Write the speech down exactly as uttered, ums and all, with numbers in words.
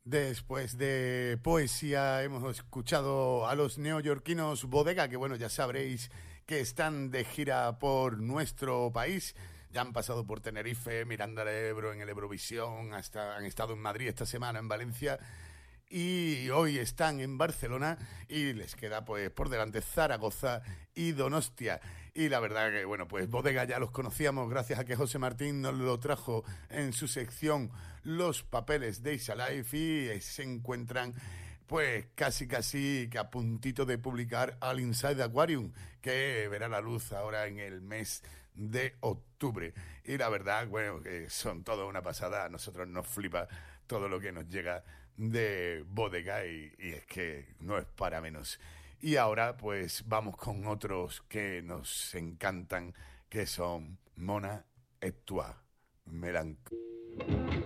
Después de poesía hemos escuchado a los neoyorquinos Bodega, que bueno, ya sabréis que están de gira por nuestro país. Ya han pasado por Tenerife, Miranda de Ebro en el Eurovisión, hasta han estado en Madrid esta semana, en Valencia, y hoy están en Barcelona y les queda pues por delante Zaragoza y Donostia. Y la verdad que bueno, pues Bodega ya los conocíamos gracias a que José Martín nos lo trajo en su sección Los Papeles de Is Alive, y se encuentran pues casi casi que a puntito de publicar Al Inside Aquarium, que verá la luz ahora en el mes de octubre. Y la verdad, bueno, que son toda una pasada. A nosotros nos flipa todo lo que nos llega de Bodega y, y es que no es para menos. Y ahora pues vamos con otros que nos encantan, que son Mona et toi, Melanc.